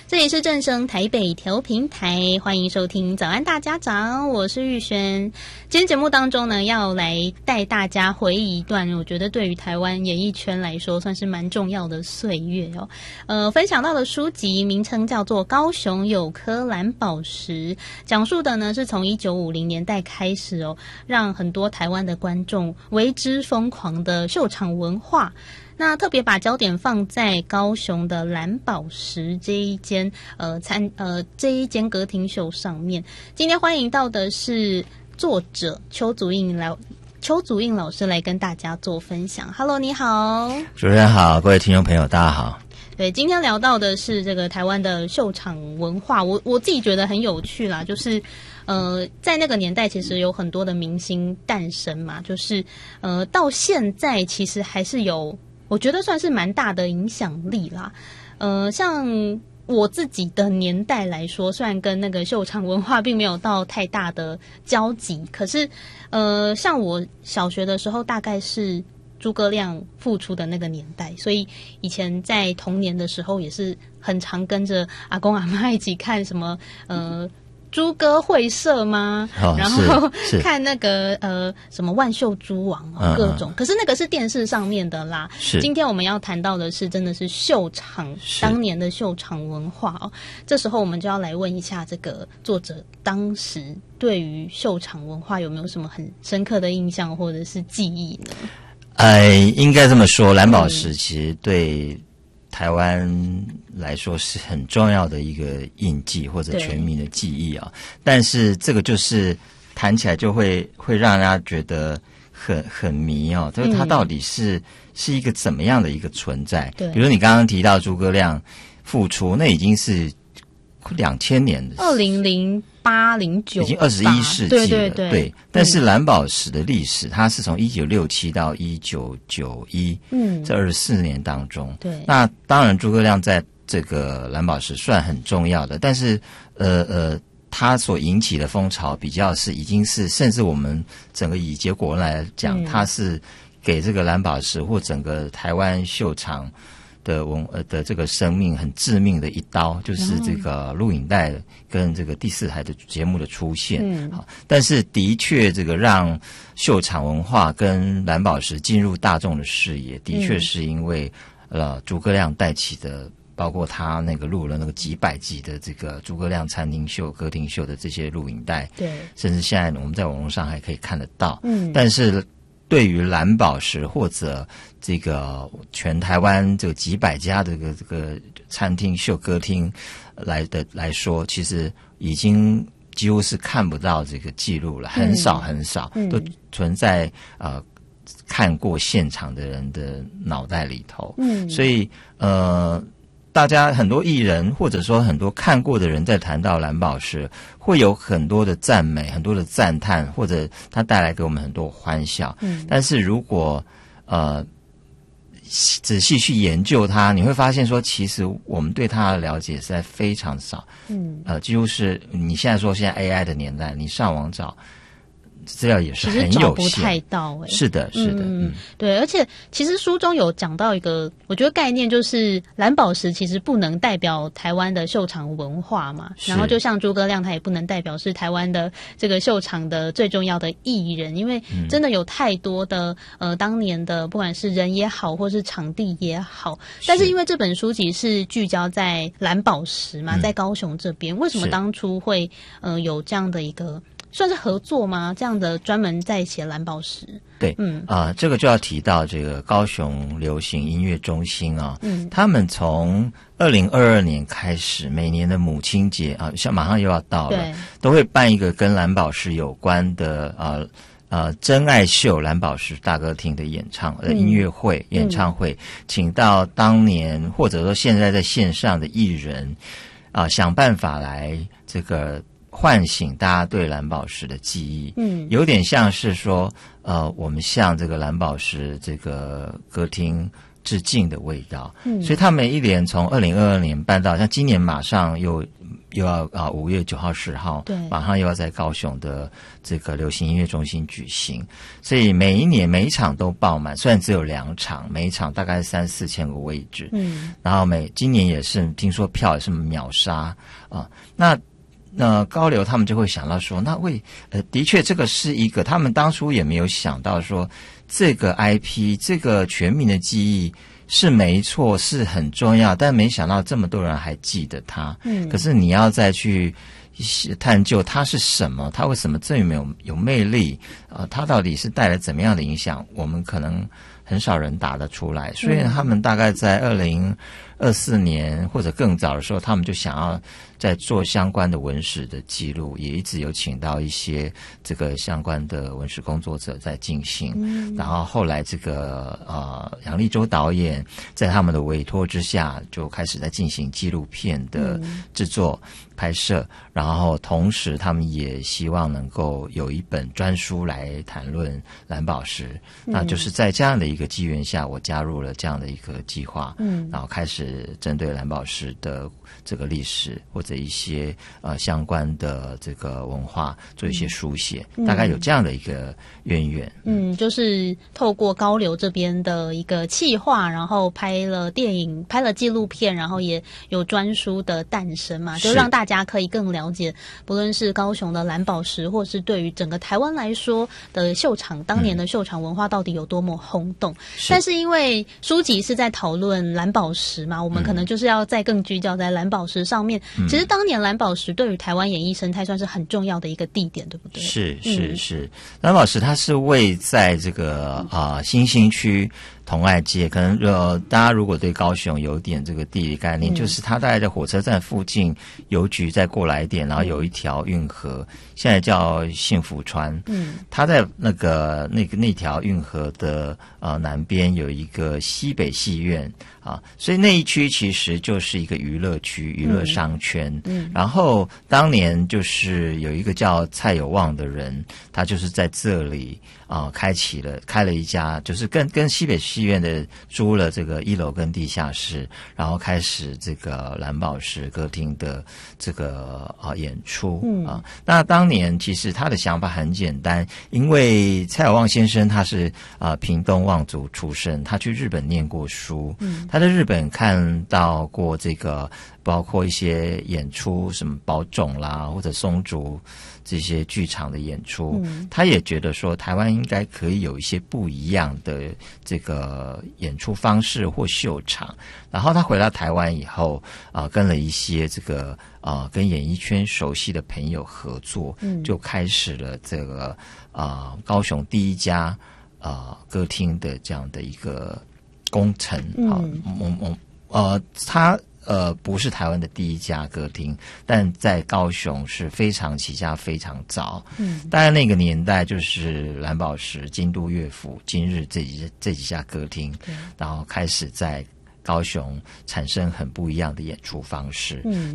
这里是正声台北调频台，欢迎收听早安大家长，我是玉轩。今天节目当中呢，要来带大家回忆一段我觉得对于台湾演艺圈来说算是蛮重要的岁月哦。分享到的书籍名称叫做《高雄有颗蓝宝石》，讲述的呢是从1950年代开始让很多台湾的观众为之疯狂的秀场文化。那特别把焦点放在高雄的蓝宝石这一间歌厅秀上面。今天欢迎到的是作者邱祖印老师来跟大家做分享。Hello， 你好。 主持人好，各位听众朋友大家好。 对，今天聊到的是这个台湾的秀场文化，我自己觉得很有趣啦，就是在那个年代其实有很多的明星诞生嘛，就是到现在其实还是有我觉得算是蛮大的影响力啦。像我自己的年代来说，虽然跟那个秀场文化并没有到太大的交集，可是像我小学的时候大概是诸葛亮复出的那个年代，所以以前在童年的时候也是很常跟着阿公阿嬷一起看什么猪哥会社吗？然后看那个什么万秀猪王各种，可是那个是电视上面的啦。今天我们要谈到的是真的是秀场，当年的秀场文化哦。这时候我们就要来问一下这个作者，当时对于秀场文化有没有什么很深刻的印象或者是记忆呢？ 应该这么说，蓝宝石其实对台湾来说是很重要的一个印记或者全民的记忆啊，但是这个就是谈起来就会让人家觉得很迷哦，就是它到底是一个怎么样的一个存在？对，比如你刚刚提到诸葛亮复出，那已经是2000年的 2008、09 已经21世纪了，对。但是蓝宝石的历史，它是从1967到1991，这24年当中，对。那当然，诸葛亮在这个蓝宝石算很重要的，但是它所引起的风潮比较是已经是，甚至我们整个以结果论来讲，它是给这个蓝宝石或整个台湾秀场的这个生命很致命的一刀，就是这个录影带跟这个第四台的节目的出现。好，但是的确这个让秀场文化跟蓝宝石进入大众的视野，的确是因为诸葛亮带起的，包括他那个录了那个几百集的这个诸葛亮餐厅秀、歌厅秀的这些录影带，对，甚至现在我们在网络上还可以看得到。但是对于蓝宝石或者这个全台湾这个几百家这个餐厅秀歌厅来说，其实已经几乎是看不到这个记录了，很少都存在看过现场的人的脑袋里头。所以大家很多艺人或者说很多看过的人在谈到蓝宝石，会有很多的赞美，很多的赞叹，或者它带来给我们很多欢笑。但是如果仔细去研究它，你会发现说，其实我们对它的了解实在非常少。几乎是你现在说现在 AI 的年代，你上网找资料也是很有限，其实找不太到。 是的。 对，而且其实书中有讲到一个我觉得概念，就是蓝宝石其实不能代表台湾的秀场文化嘛，然后就像诸葛亮他也不能代表是台湾的这个秀场的最重要的艺人，因为真的有太多的当年的不管是人也好或是场地也好，但是因为这本书其实是聚焦在蓝宝石嘛，在高雄这边，为什么当初会有这样的一个算是合作吗？这样的专门在写蓝宝石。 对，这个就要提到这个高雄流行音乐中心啊，他们从2022年开始，每年的母亲节啊，像马上又要到了，都会办一个跟蓝宝石有关的真爱秀蓝宝石大歌厅的音乐会、演唱会，请到当年或者说现在在线上的艺人想办法来这个唤醒大家对蓝宝石的记忆。有点像是说我们向这个蓝宝石这个歌厅致敬的味道。所以他们一连从2022年办到像今年马上又又要5月9号10号， 对， 马上又要在高雄的这个流行音乐中心举行，所以每一年每一场都爆满，虽然只有2场，每一场大概3-4千个位置，然后今年也是听说票也是秒杀啊，那高流他们就会想到说，的确这个是一个他们当初也没有想到说这个 IP 这个全民的记忆是没错，是很重要，但没想到这么多人还记得它。可是你要再去探究它是什么，它为什么这么有魅力它到底是带来怎么样的影响，我们可能很少人答得出来。所以他们大概在2024年或者更早的时候，他们就想要在做相关的文史的记录，也一直有请到一些这个相关的文史工作者在进行。然后后来这个杨立洲导演在他们的委托之下，就开始在进行纪录片的制作拍摄，然后同时他们也希望能够有一本专书来谈论蓝宝石。那就是在这样的一个机缘下，我加入了这样的一个计划，然后开始针对蓝宝石的这个历史或者一些相关的这个文化做一些书写，大概有这样的一个渊源。 就是透过高流这边的一个企划，然后拍了电影，拍了纪录片，然后也有专书的诞生嘛，就让大家可以更了解，不论是高雄的蓝宝石，或是对于整个台湾来说的秀场，当年的秀场文化到底有多么轰动。但是因为书籍是在讨论蓝宝石嘛，我们可能就是要再更聚焦在蓝宝石上面。其实当年蓝宝石对于台湾演艺生态算是很重要的一个地点，对不对？ 是蓝宝石它是位在这个新兴区同爱街，可能大家如果对高雄有点这个地理概念，就是它大概在火车站附近，邮局再过来一点，然后有一条运河，现在叫幸福川。它在那条运河的南边有一个西北戏院所以那一区其实就是一个娱乐区、娱乐商圈。然后当年就是有一个叫蔡有旺的人，他就是在这里开了一家，就是跟西北戏院的租了这个1楼跟地下室，然后开始这个蓝宝石歌厅的这个演出那当年其实他的想法很简单，因为蔡有旺先生他是屏东望族出身，他去日本念过书，他在日本看到过这个包括一些演出，什么宝冢啦或者松竹这些剧场的演出，他也觉得说台湾应该可以有一些不一样的这个演出方式或秀场。然后他回到台湾以后跟了一些这个跟演艺圈熟悉的朋友合作，就开始了这个高雄第一家歌厅的这样的一个工程。他不是台湾的第一家歌厅，但在高雄是非常起家非常早。大概那个年代就是蓝宝石、京都乐府、今日这几家歌厅，然后开始在高雄产生很不一样的演出方式。